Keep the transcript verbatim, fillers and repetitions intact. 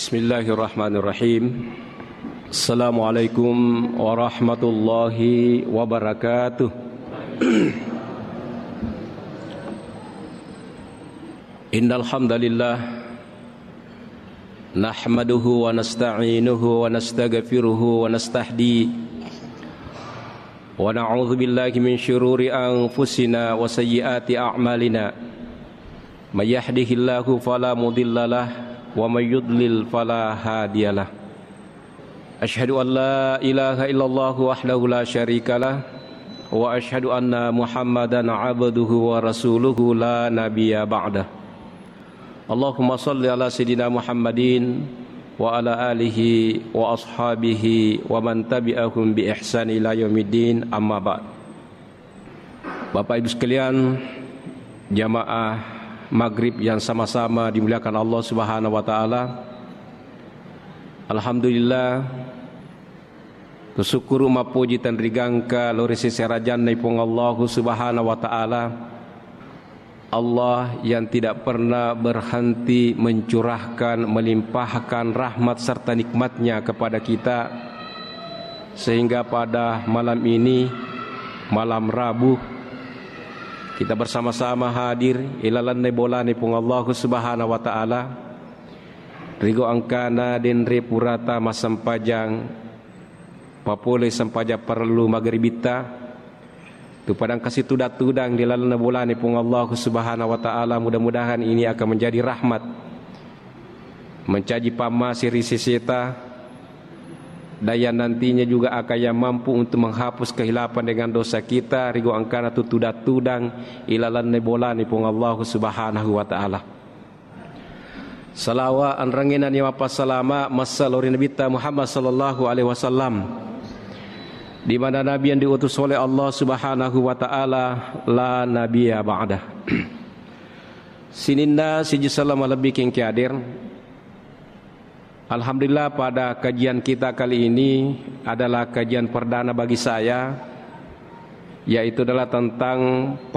Bismillahirrahmanirrahim. Assalamualaikum warahmatullahi wabarakatuh. Innal hamdalillah nahmaduhu wa nasta'inuhu wa nastaghfiruhu wa nastahdi wa na'udzu billahi min syururi anfusina wa sayyiati a'malina. May yahdihillahu fala mudhillalah wa may yudlil fala hadiyalah. Asyhadu an la ilaha illallah wahdahu la syarikalah wa asyhadu anna Muhammadan abduhu wa rasuluhu la nabiyya ba'dah. Allahumma salli ala sayidina Muhammadin wa ala alihi wa ashabihi wa man tabi'ahum bi ihsan ila yaumiddin, amma ba'd. Bapak Ibu sekalian, jamaah Maghrib yang sama-sama dimuliakan Allah Subhanahu wa taala. Alhamdulillah, kesyukuru mapuji tan rigangka lorisi serajan naipung Allah Subhanahu wa taala. Allah yang tidak pernah berhenti mencurahkan, melimpahkan rahmat serta nikmatnya kepada kita, sehingga pada malam ini, malam Rabu, kita bersama-sama hadir ilalan nebolani pung Allah Subhanahu wa taala. Rigo angkana den repurata masampajang papole sampaja perlu magribita tu padang kasih tudak-tudang di ilalan nebolani pung Allah Subhanahu wa taala. Mudah-mudahan ini akan menjadi rahmat, mencaji pama siri sisita, daya nantinya juga akan yang mampu untuk menghapus kehilapan dengan dosa kita. Rigo angkana tu tudak-tudang ilalan nebolani pung Allah Subhanahu wa taala. Salawat an ranginan ya apa salama masalori Nabi Muhammad sallallahu alaihi wasallam, di mana nabi yang diutus oleh Allah Subhanahu wa taala, la nabiyya ba'dah. Sininna siji salama lebih king kiadir. Alhamdulillah, pada kajian kita kali ini adalah kajian perdana bagi saya, yaitu adalah tentang